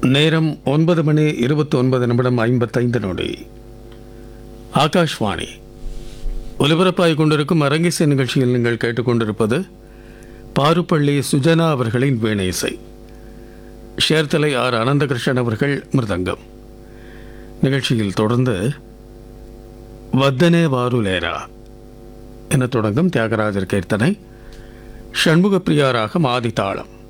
நேரம் 9:29:55. ஆகாஷ்வாணி ஒலிபரப்பாகிக் கொண்டிருக்கும் அரங்கிசை நிகழ்ச்சியில் நீங்கள் கேட்டுக்கொண்டிருப்பது பாருப்பள்ளி சுஜனா அவர்களின் வீணை இசை. ஷேர்தலை ஆர் அனந்தகிருஷ்ணன் அவர்கள் மிருதங்கம். நிகழ்ச்சியில் தொடர்ந்து வத்தனே வாருலேரா என தொடங்கும் தியாகராஜர் கீர்த்தனை, ஷண்முகப்பிரியா ராகம் ஆதிதாளம்.